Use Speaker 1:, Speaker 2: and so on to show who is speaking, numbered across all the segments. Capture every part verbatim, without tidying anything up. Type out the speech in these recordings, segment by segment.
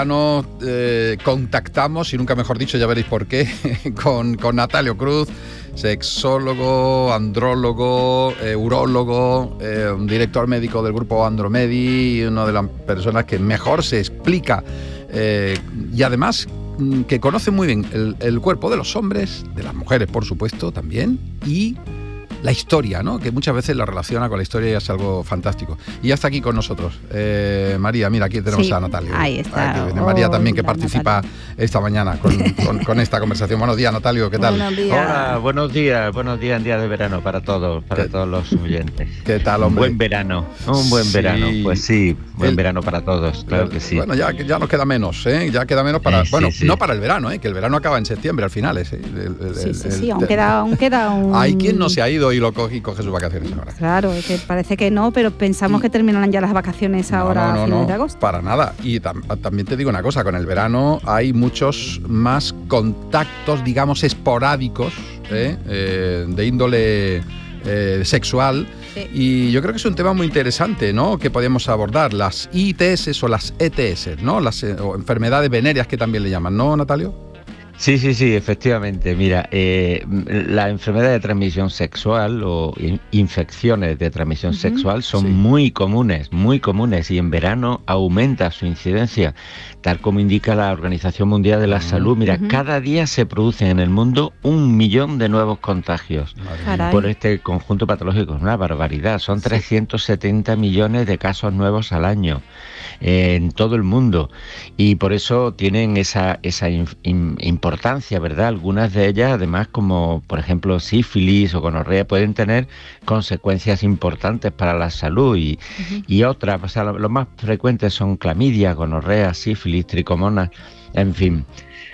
Speaker 1: Nos eh, contactamos, y nunca mejor dicho, ya veréis por qué, con, con Natalio Cruz, sexólogo, andrólogo, eh, urólogo, eh, un director médico del grupo Andromedi, y una de las personas que mejor se explica eh, y además que conoce muy bien el, el cuerpo de los hombres, de las mujeres por supuesto también, y la historia, ¿no? Que muchas veces la relaciona con la historia y es algo fantástico. Y ya está aquí con nosotros. Eh, María, mira, aquí tenemos sí, a Natalia.
Speaker 2: Ahí está.
Speaker 1: Aquí viene María también, que participa Natalia. esta mañana con, con, con esta conversación. Buenos días, Natalio, ¿qué tal?
Speaker 3: Buenos días. Hola, buenos días, buenos días en día de verano para todos, para todos los oyentes.
Speaker 1: ¿Qué tal, hombre?
Speaker 3: Un buen verano, un buen sí. verano, pues sí, buen el, verano para todos, claro
Speaker 1: el,
Speaker 3: que sí.
Speaker 1: Bueno, ya, ya nos queda menos, ¿eh? Ya queda menos para, eh, bueno,
Speaker 3: sí, sí.
Speaker 1: no para el verano, ¿eh? Que el verano acaba en septiembre, al final. ¿eh? El,
Speaker 2: el, sí, sí, el, sí, aún queda, aún queda un...
Speaker 1: Hay quien no se ha ido y lo coge y coge su vacaciones ahora.
Speaker 2: Claro, es que parece que no, pero pensamos y, que terminarán ya las vacaciones ahora
Speaker 1: no, no,
Speaker 2: a finales
Speaker 1: no,
Speaker 2: de agosto.
Speaker 1: Para nada. Y tam- también te digo una cosa, con el verano hay muchos más contactos, digamos, esporádicos, ¿eh? Eh, de índole eh, sexual. Sí. Y yo creo que es un tema muy interesante, ¿no? Que podemos abordar, las I T S o las E T S, ¿no? Las eh, o enfermedades venéreas que también le llaman, ¿no, Natalio?
Speaker 3: Sí, sí, sí, efectivamente. Mira, eh, la enfermedad de transmisión sexual o in- infecciones de transmisión uh-huh. sexual son sí. muy comunes, muy comunes, y en verano aumenta su incidencia, tal como indica la Organización Mundial de la uh-huh. Salud. Mira, uh-huh. cada día se producen en el mundo un millón de nuevos contagios Caray. por este conjunto patológico. Es una barbaridad, son sí. trescientos setenta millones de casos nuevos al año eh, en todo el mundo, y por eso tienen esa, esa in, in, importancia, ¿verdad? Algunas de ellas, además, como por ejemplo sífilis o gonorrea, pueden tener consecuencias importantes para la salud, y, uh-huh. y otras, o sea, lo, lo más frecuentes son clamidia, gonorrea, sífilis, tricomonas, en fin.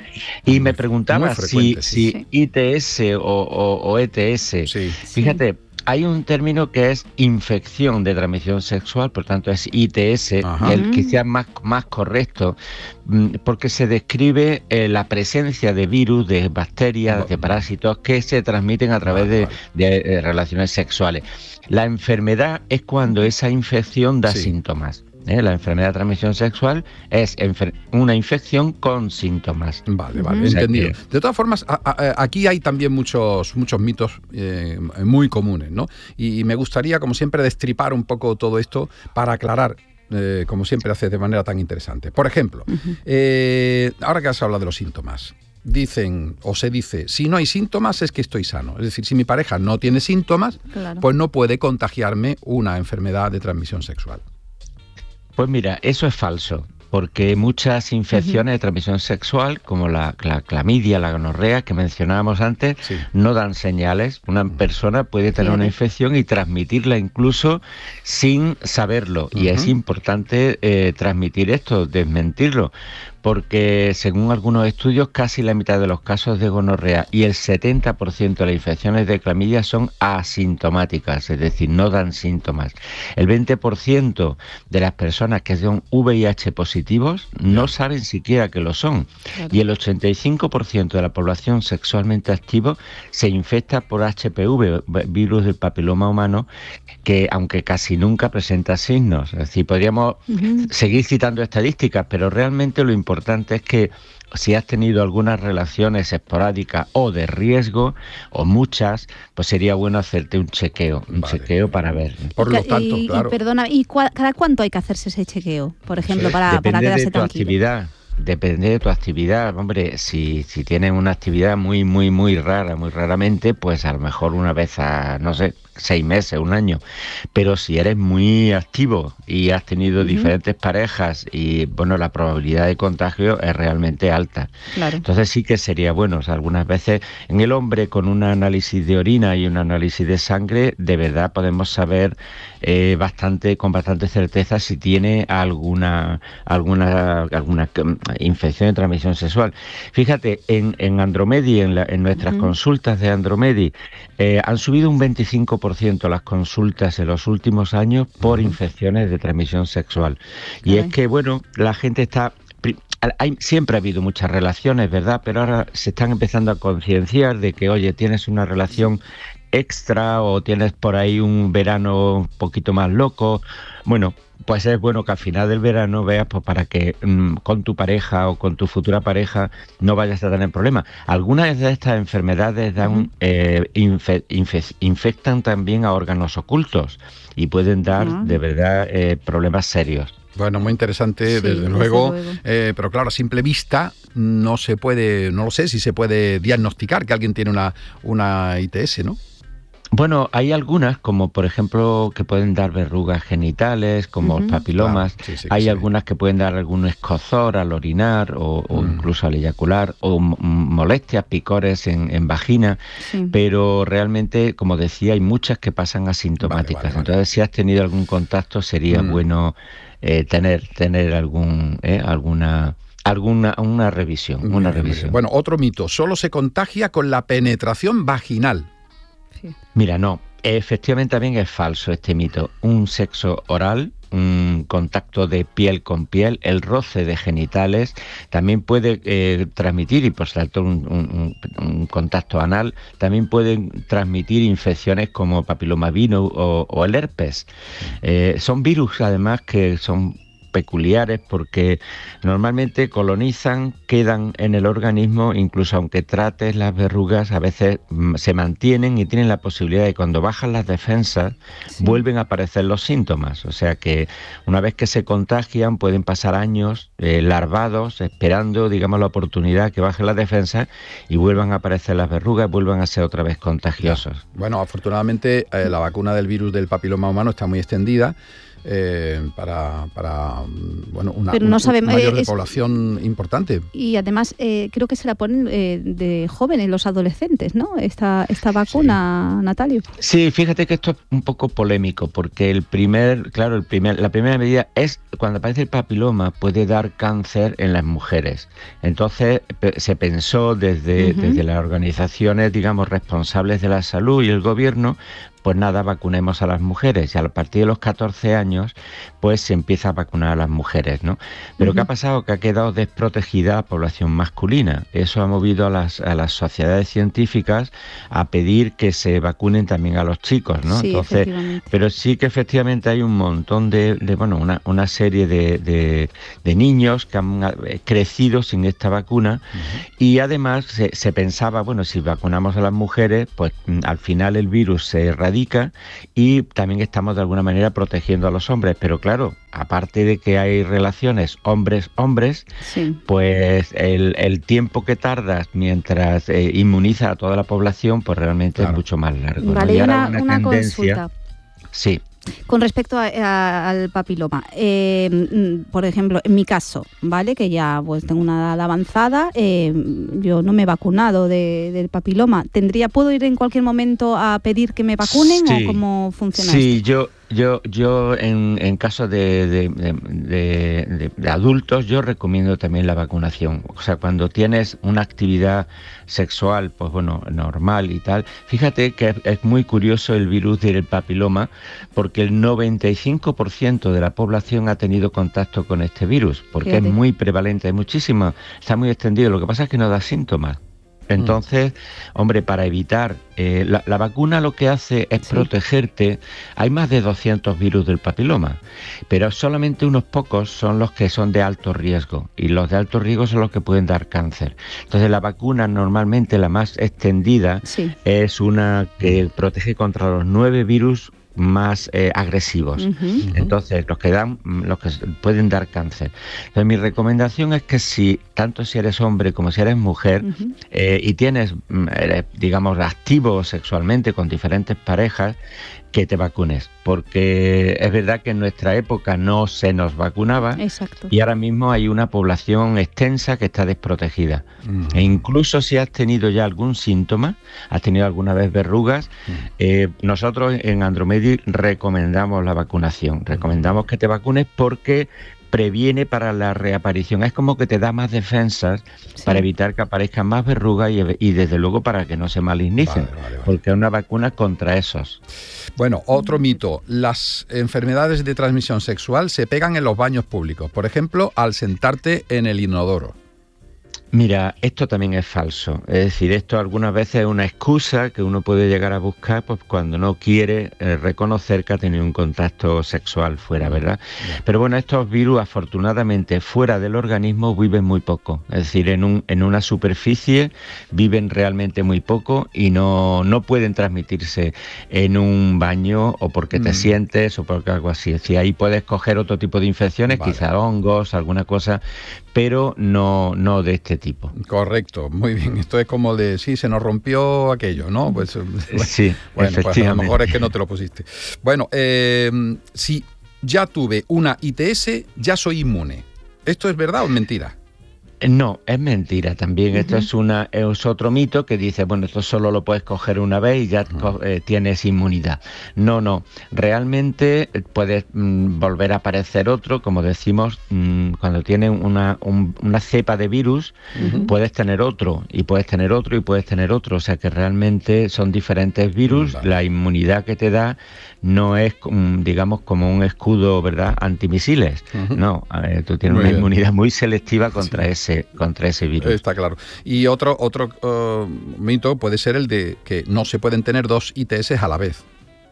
Speaker 3: Y me preguntaba si, sí. si I T S o, o, o E T S, sí. fíjate, sí. hay un término que es infección de transmisión sexual, por tanto es I T S, Ajá. el quizás más, más correcto, porque se describe eh, la presencia de virus, de bacterias, de parásitos que se transmiten a través de, de, de relaciones sexuales. La enfermedad es cuando esa infección da sí. síntomas. ¿Eh? La enfermedad de transmisión sexual es enfer- una infección con síntomas.
Speaker 1: Vale, vale, uh-huh. entendido. De todas formas, a, a, aquí hay también muchos, muchos mitos eh, muy comunes, ¿no? Y, y me gustaría, como siempre, destripar un poco todo esto para aclarar, eh, como siempre hace de manera tan interesante. Por ejemplo, uh-huh. eh, ahora que has hablado de los síntomas, dicen o se dice, si no hay síntomas es que estoy sano. Es decir, si mi pareja no tiene síntomas, claro. pues no puede contagiarme una enfermedad de transmisión sexual.
Speaker 3: Pues mira, eso es falso, porque muchas infecciones uh-huh. de transmisión sexual, como la, la clamidia, la gonorrea que mencionábamos antes, sí. no dan señales. Una persona puede tener una infección y transmitirla incluso sin saberlo, uh-huh. y es importante eh, transmitir esto, desmentirlo, porque según algunos estudios casi la mitad de los casos de gonorrea y el setenta por ciento de las infecciones de clamidia son asintomáticas, es decir, no dan síntomas. El veinte por ciento de las personas que son V I H positivos no saben siquiera que lo son, claro. y el ochenta y cinco por ciento de la población sexualmente activa se infecta por H P V, virus del papiloma humano, que aunque casi nunca presenta signos. Es decir, podríamos uh-huh. seguir citando estadísticas, pero realmente lo importante importante es que si has tenido algunas relaciones esporádicas o de riesgo, o muchas, pues sería bueno hacerte un chequeo, un vale. chequeo para ver.
Speaker 1: Por lo tanto,
Speaker 2: y,
Speaker 1: claro.
Speaker 2: Y perdona, ¿y cua- cada cuánto hay que hacerse ese chequeo? Por ejemplo, sí. para,
Speaker 3: Depende
Speaker 2: para quedarse
Speaker 3: de tu
Speaker 2: tranquilo.
Speaker 3: actividad. Depende de tu actividad, hombre, si, si tienes una actividad muy, muy, muy rara, muy raramente, pues a lo mejor una vez a, no sé, seis meses, un año. Pero si eres muy activo y has tenido uh-huh. diferentes parejas, y bueno, la probabilidad de contagio es realmente alta.
Speaker 2: Claro.
Speaker 3: Entonces sí que sería bueno, o sea, algunas veces en el hombre con un análisis de orina y un análisis de sangre, de verdad podemos saber eh, bastante, con bastante certeza si tiene alguna, alguna, alguna infección de transmisión sexual. Fíjate, en, en Andromedi, en, la, en nuestras uh-huh. consultas de Andromedi, eh, han subido un veinticinco por ciento las consultas en los últimos años por uh-huh. infecciones de transmisión sexual. Y Caray. es que, bueno, la gente está... Hay, siempre ha habido muchas relaciones, ¿verdad? Pero ahora se están empezando a concienciar de que, oye, tienes una relación extra o tienes por ahí un verano un poquito más loco. Bueno, pues es bueno que al final del verano veas, pues para que mmm, con tu pareja o con tu futura pareja no vayas a tener problemas. Algunas de estas enfermedades dan, uh-huh. eh, infe, infe, infectan también a órganos ocultos y pueden dar uh-huh. de verdad eh, problemas serios.
Speaker 1: Bueno, muy interesante, sí, desde luego, luego. Eh, pero claro, a simple vista no se puede, no lo sé si se puede diagnosticar que alguien tiene una, una I T S, ¿no?
Speaker 3: Bueno, hay algunas, como por ejemplo, que pueden dar verrugas genitales, como uh-huh. papilomas. Claro, sí, sí, hay sí. algunas que pueden dar algún escozor al orinar o, o mm. incluso al eyacular, o m- molestias, picores en, en vagina. Sí. Pero realmente, como decía, hay muchas que pasan asintomáticas. Vale, vale, vale. Entonces, si has tenido algún contacto, sería mm. bueno eh, tener, tener algún, eh, alguna... Alguna una revisión, una bien, revisión.
Speaker 1: Bueno, otro mito, solo se contagia con la penetración vaginal.
Speaker 3: Sí. Mira, no, efectivamente también es falso este mito. Un sexo oral, un contacto de piel con piel, el roce de genitales, también puede eh, transmitir, y por tanto un, un, un contacto anal, también pueden transmitir infecciones como papilomavirus o, o el herpes. Eh, son virus además que son peculiares porque normalmente colonizan, quedan en el organismo, incluso aunque trates las verrugas, a veces mm, se mantienen y tienen la posibilidad de cuando bajan las defensas, sí. vuelven a aparecer los síntomas. O sea que una vez que se contagian pueden pasar años eh, larvados, esperando, digamos, la oportunidad que bajen las defensas y vuelvan a aparecer las verrugas, vuelvan a ser otra vez contagiosos.
Speaker 1: Bueno, afortunadamente eh, la vacuna del virus del papiloma humano está muy extendida. Eh, para, para bueno, una,
Speaker 2: Pero no
Speaker 1: un,
Speaker 2: sabemos,
Speaker 1: un mayor
Speaker 2: eh,
Speaker 1: de
Speaker 2: es,
Speaker 1: población importante.
Speaker 2: Y además eh, creo que se la ponen eh, de jóvenes, los adolescentes, ¿no? Esta, esta vacuna, sí. Natalio.
Speaker 3: Sí, fíjate que esto es un poco polémico, porque el primer, claro, el primer, la primera medida es cuando aparece el papiloma puede dar cáncer en las mujeres. Entonces se pensó desde, uh-huh. desde las organizaciones, digamos, responsables de la salud y el gobierno, pues nada, vacunemos a las mujeres y a partir de los catorce años pues se empieza a vacunar a las mujeres, ¿no? Pero uh-huh. ¿qué ha pasado? Que ha quedado desprotegida la población masculina. Eso ha movido a las, a las sociedades científicas a pedir que se vacunen también a los chicos, ¿no?
Speaker 2: Sí,
Speaker 3: entonces, pero sí que efectivamente hay un montón de, de bueno, una, una serie de, de, de niños que han crecido sin esta vacuna uh-huh. y además se, se pensaba, bueno, si vacunamos a las mujeres, pues al final el virus se erradica y también estamos de alguna manera protegiendo a los hombres, pero claro, aparte de que hay relaciones hombres-hombres, sí. pues el, el tiempo que tardas mientras eh, inmuniza a toda la población, pues realmente claro. es mucho más largo.
Speaker 2: Vale,
Speaker 3: ¿no? Y
Speaker 2: una,
Speaker 3: ahora
Speaker 2: una
Speaker 3: tendencia,
Speaker 2: consulta.
Speaker 3: Sí.
Speaker 2: Con respecto a, a, al papiloma, eh, por ejemplo, en mi caso, ¿vale? Que ya pues tengo una edad avanzada, eh, yo no me he vacunado de, del papiloma. ¿Tendría, puedo ir en cualquier momento a pedir que me vacunen sí. o cómo funciona
Speaker 3: sí,
Speaker 2: esto?
Speaker 3: yo yo yo en, en caso de, de, de, de, de adultos yo recomiendo también la vacunación. O sea, cuando tienes una actividad sexual, pues bueno, normal y tal. Fíjate que es, es muy curioso el virus del papiloma porque el noventa y cinco por ciento de la población ha tenido contacto con este virus, porque Fíjate. es muy prevalente, es muchísimo, está muy extendido. Lo que pasa es que no da síntomas. Entonces, hombre, para evitar, eh, la, la vacuna lo que hace es sí. protegerte. Hay más de doscientos virus del papiloma, pero solamente unos pocos son los que son de alto riesgo, y los de alto riesgo son los que pueden dar cáncer. Entonces, la vacuna normalmente la más extendida sí. es una que protege contra los nueve virus más eh, agresivos. Uh-huh. Entonces, los que dan, los que pueden dar cáncer. Entonces, mi recomendación es que si, tanto si eres hombre como si eres mujer, uh-huh. eh, y tienes, eres, digamos, activo sexualmente con diferentes parejas, que te vacunes, porque es verdad que en nuestra época no se nos vacunaba. Exacto. Y ahora mismo hay una población extensa que está desprotegida. Uh-huh. E incluso si has tenido ya algún síntoma, has tenido alguna vez verrugas, uh-huh. eh, nosotros en Andromedi recomendamos la vacunación, recomendamos que te vacunes porque previene para la reaparición, es como que te da más defensas sí. para evitar que aparezcan más verrugas y, y desde luego para que no se malignicen, vale, vale, vale. porque es una vacuna contra esos.
Speaker 1: Bueno, otro mito, las enfermedades de transmisión sexual se pegan en los baños públicos, por ejemplo, al sentarte en el inodoro.
Speaker 3: Mira, esto también es falso. Es decir, esto algunas veces es una excusa que uno puede llegar a buscar pues, cuando no quiere eh, reconocer que ha tenido un contacto sexual fuera, ¿verdad? Yeah. Pero bueno, estos virus afortunadamente fuera del organismo viven muy poco. Es decir, en, un, en una superficie viven realmente muy poco y no, no pueden transmitirse en un baño o porque te mm. sientes o porque algo así. Es decir, ahí puedes coger otro tipo de infecciones, vale. quizá hongos, alguna cosa, pero no, no de este tipo.
Speaker 1: Correcto, muy bien. Esto es como de, sí, se nos rompió aquello, ¿no? Pues
Speaker 3: sí,
Speaker 1: bueno, pues a lo mejor es que no te lo pusiste. Bueno, eh, si ya tuve una I T S, ya soy inmune. ¿Esto es verdad o es mentira?
Speaker 3: No, es mentira también. Uh-huh. Esto es una es otro mito que dice, bueno, esto solo lo puedes coger una vez y ya uh-huh. eh, tienes inmunidad. No, no. Realmente puedes mm, volver a aparecer otro, como decimos, mm, cuando tienes una, un, una cepa de virus, uh-huh. puedes tener otro, y puedes tener otro, y puedes tener otro. O sea que realmente son diferentes virus. Uh-huh. La inmunidad que te da no es, digamos, como un escudo, ¿verdad?, antimisiles. Uh-huh. No, eh, tú tienes muy una bien. inmunidad muy selectiva contra sí. ese contra ese virus.
Speaker 1: Está claro. Y otro otro uh, mito puede ser el de que no se pueden tener dos I T S a la vez.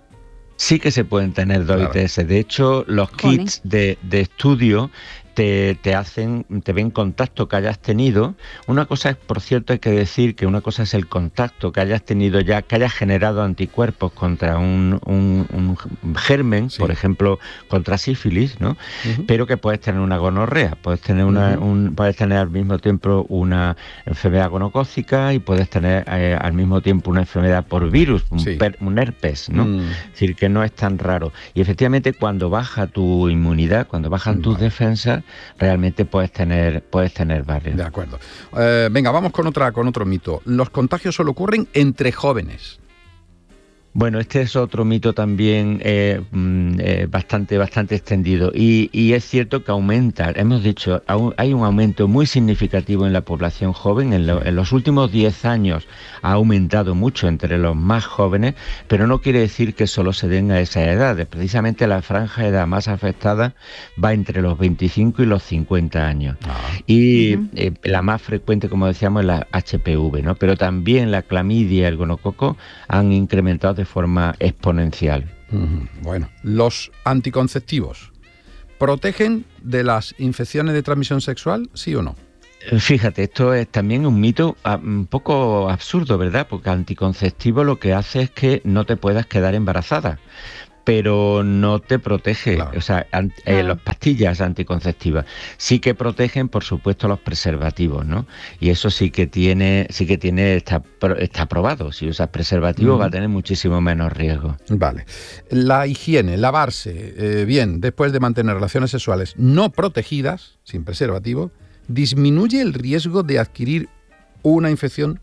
Speaker 3: Sí que se pueden tener dos claro. I T S. De hecho, los kits de, de estudio te, te hacen, te ven contacto que hayas tenido. Una cosa es, por cierto, hay que decir que una cosa es el contacto que hayas tenido ya, que hayas generado anticuerpos contra un, un, un germen, sí. por ejemplo, contra sífilis, ¿no? Uh-huh. Pero que puedes tener una gonorrea, puedes tener una, uh-huh. un, puedes tener al mismo tiempo una enfermedad gonocócica y puedes tener eh, al mismo tiempo una enfermedad por virus, un, sí. per, un herpes, ¿no? Uh-huh. Es decir, que no es tan raro. Y efectivamente, cuando baja tu inmunidad, cuando bajan uh-huh. tus defensas, realmente puedes tener puedes tener varios.
Speaker 1: De acuerdo. Eh, venga, vamos con otra con otro mito. Los contagios solo ocurren entre jóvenes.
Speaker 3: Bueno, este es otro mito también eh, eh, bastante bastante extendido y, y es cierto que aumenta, hemos dicho, hay un aumento muy significativo en la población joven, en, lo, en los últimos diez años ha aumentado mucho entre los más jóvenes, pero no quiere decir que solo se den a esas edades, precisamente la franja de edad más afectada va entre los veinticinco y los cincuenta años ah. y uh-huh. eh, la más frecuente, como decíamos, es la H P V, ¿no? Pero también la clamidia y el gonococo han incrementado de forma exponencial.
Speaker 1: Uh-huh. Bueno, los anticonceptivos ¿protegen de las infecciones de transmisión sexual, sí o no?
Speaker 3: Fíjate, esto es también un mito un poco absurdo, ¿verdad? Porque anticonceptivo lo que hace es que no te puedas quedar embarazada, pero no te protege, claro. o sea, an- eh, claro. las pastillas anticonceptivas sí que protegen, por supuesto, los preservativos, ¿no? Y eso sí que tiene, sí que tiene, está, está probado. Si usas preservativos, uh-huh. va a tener muchísimo menos riesgo.
Speaker 1: Vale. La higiene, lavarse eh, bien después de mantener relaciones sexuales no protegidas, sin preservativo, disminuye el riesgo de adquirir una infección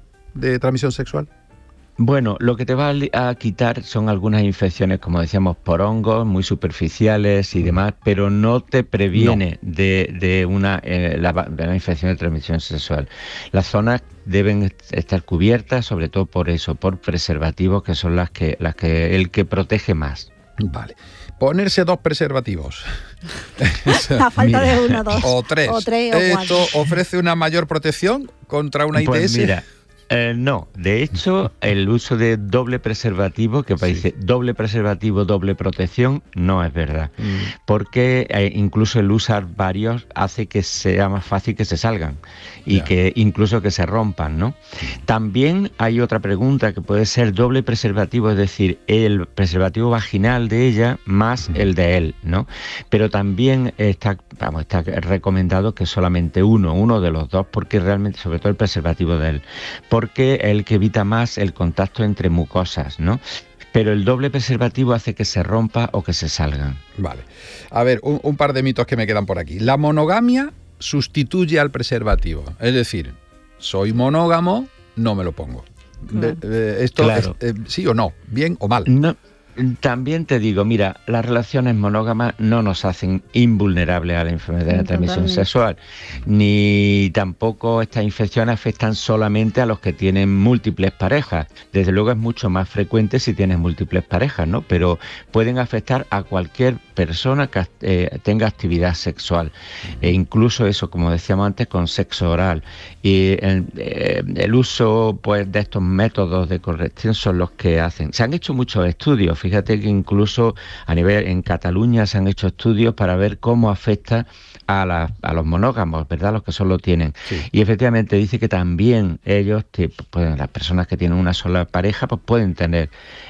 Speaker 1: de transmisión sexual.
Speaker 3: Bueno, lo que te va a quitar son algunas infecciones, como decíamos, por hongos, muy superficiales y demás, pero no te previene no. de, de, una, eh, la, de una infección de transmisión sexual. Las zonas deben estar cubiertas, sobre todo por eso, por preservativos, que son las que, las que el que protege más.
Speaker 1: Vale. Ponerse dos preservativos.
Speaker 2: A falta Mira. de uno, dos.
Speaker 1: O tres.
Speaker 2: O tres o
Speaker 1: ¿Esto cuatro. ofrece una mayor protección contra una I T S?
Speaker 3: Pues mira, Eh, no, de hecho, el uso de doble preservativo, que parece sí. doble preservativo, doble protección, no es verdad. Mm. Porque eh, incluso el usar varios hace que sea más fácil que se salgan y yeah. que incluso que se rompan, ¿no? También hay otra pregunta que puede ser doble preservativo, es decir, el preservativo vaginal de ella más mm. el de él, ¿no? Pero también está, vamos, está recomendado que solamente uno, uno de los dos, porque realmente, sobre todo el preservativo de él, porque es el que evita más el contacto entre mucosas, ¿no? Pero el doble preservativo hace que se rompa o que se salgan.
Speaker 1: Vale. A ver, un, un par de mitos que me quedan por aquí. La monogamia sustituye al preservativo. Es decir, soy monógamo, no me lo pongo. De, de, ¿Esto claro. es, eh, sí o no? ¿Bien o mal?
Speaker 3: No. También te digo, mira, las relaciones monógamas no nos hacen invulnerables a la enfermedad de transmisión sexual, ni tampoco estas infecciones afectan solamente a los que tienen múltiples parejas. Desde luego es mucho más frecuente si tienes múltiples parejas, ¿no? Pero pueden afectar a cualquier persona que eh, tenga actividad sexual, e incluso eso, como decíamos antes, con sexo oral. Y el, eh, el uso pues de estos métodos de corrección son los que hacen. Se han hecho muchos estudios, fíjate que incluso a nivel en Cataluña se han hecho estudios para ver cómo afecta a, la, a los monógamos, ¿verdad? Los que solo tienen. Sí. Y efectivamente dice que también ellos, pues, las personas que tienen una sola pareja, pues pueden tener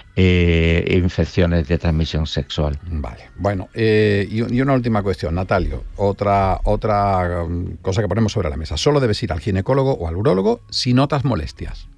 Speaker 3: eh, infecciones de transmisión sexual.
Speaker 1: Vale, bueno, eh, y, y una última cuestión, Natalio, otra, otra um, cosa que ponemos sobre la mesa. Solo debes ir al ginecólogo o al urólogo si notas molestias.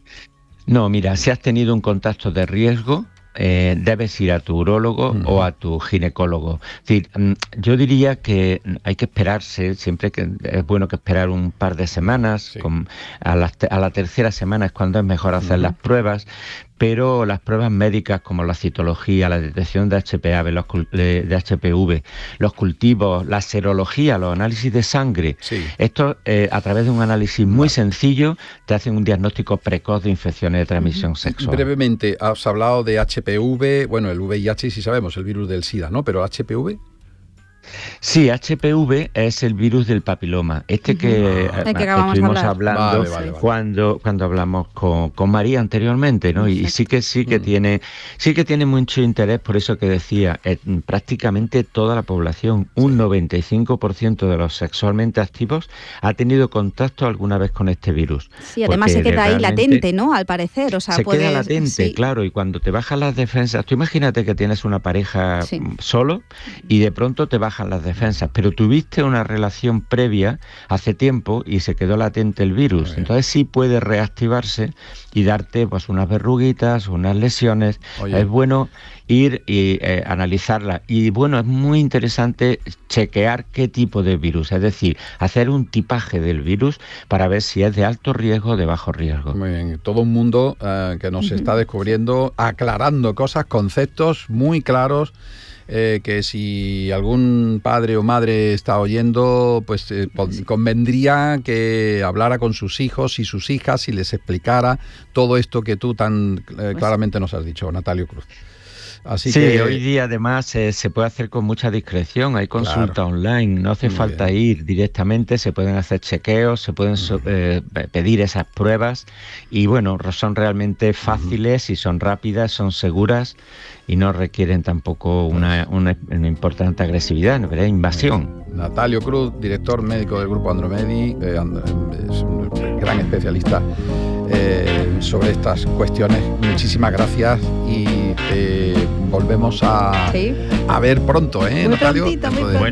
Speaker 3: No, mira, si has tenido un contacto de riesgo, Eh, debes ir a tu urólogo uh-huh. o a tu ginecólogo. Es decir, yo diría que hay que esperarse, siempre que es bueno que esperar un par de semanas, sí. con, a, la, a la tercera semana es cuando es mejor hacer uh-huh. las pruebas, pero las pruebas médicas como la citología, la detección de H P V, los, de H P V, los cultivos, la serología, los análisis de sangre, sí. esto eh, a través de un análisis muy vale. sencillo te hacen un diagnóstico precoz de infecciones de transmisión uh-huh. sexual.
Speaker 1: Brevemente, has hablado de H P V, bueno, el V I H sí sabemos, el virus del SIDA, ¿no? Pero H P V...
Speaker 3: Sí, H P V es el virus del papiloma, este uh-huh. que,
Speaker 2: ah,
Speaker 3: que, que estuvimos hablando vale, vale, vale. cuando cuando hablamos con, con María anteriormente, ¿no? Y, y sí que sí que uh-huh. tiene sí que tiene mucho interés, por eso que decía, eh, prácticamente toda la población, sí. un noventa y cinco por ciento de los sexualmente activos ha tenido contacto alguna vez con este virus.
Speaker 2: Sí, además se queda ahí latente, ¿no? Al parecer, o sea,
Speaker 3: se
Speaker 2: puedes...
Speaker 3: queda latente, sí. claro, y cuando te bajan las defensas, tú imagínate que tienes una pareja sí. solo y de pronto te bajan las defensas, pero tuviste una relación previa hace tiempo y se quedó latente el virus, entonces sí puede reactivarse y darte pues unas verruguitas, unas lesiones. Oye. Es bueno ir y eh, analizarla, y bueno, es muy interesante chequear qué tipo de virus, es decir, hacer un tipaje del virus para ver si es de alto riesgo o de bajo riesgo.
Speaker 1: Muy bien, todo un mundo uh, que nos uh-huh. está descubriendo, aclarando cosas, conceptos muy claros. Eh, que si algún padre o madre está oyendo, pues eh, convendría que hablara con sus hijos y sus hijas y les explicara todo esto que tú tan eh, claramente nos has dicho, Natalio Cruz. Así
Speaker 3: sí,
Speaker 1: que
Speaker 3: hoy día además eh, se puede hacer con mucha discreción, hay consulta claro. online, no hace Muy falta bien. ir directamente, se pueden hacer chequeos, se pueden so, eh, pedir esas pruebas y bueno, son realmente fáciles uh-huh. y son rápidas, son seguras y no requieren tampoco una, una, una importante agresividad, ¿no? invasión.
Speaker 1: Natalio Cruz, director médico del Grupo Andromedi, eh, es un gran especialista eh, sobre estas cuestiones. Muchísimas gracias y eh, volvemos a, sí. a ver pronto, ¿eh,
Speaker 2: muy
Speaker 1: Natalio?
Speaker 2: Prontito, muy pronto.